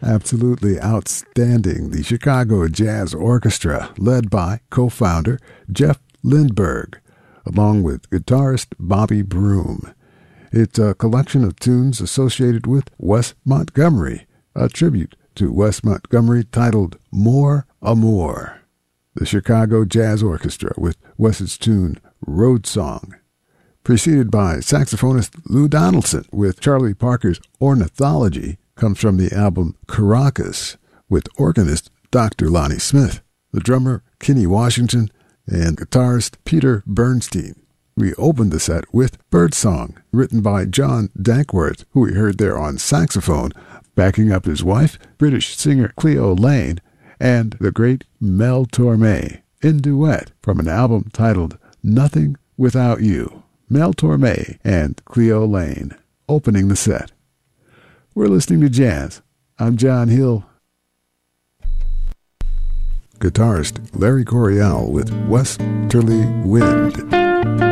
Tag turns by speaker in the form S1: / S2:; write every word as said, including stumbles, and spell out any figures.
S1: Absolutely outstanding. The Chicago Jazz Orchestra, led by co-founder Jeff Lindberg, along with guitarist Bobby Broom. It's a collection of tunes associated with Wes Montgomery, a tribute to Wes Montgomery titled More Amour. The Chicago Jazz Orchestra with Wes's tune Road Song, preceded by saxophonist Lou Donaldson with Charlie Parker's Ornithology, comes from the album Caracas with organist Doctor Lonnie Smith, the drummer Kenny Washington, and guitarist Peter Bernstein. We opened the set with Birdsong, written by John Dankworth, who we heard there on saxophone, backing up his wife, British singer Cleo Lane, and the great Mel Torme in duet from an album titled Nothing Without You. Mel Torme and Cleo Lane opening the set. We're listening to jazz. I'm John Hill. Guitarist Larry Coryell with Westerly Wind.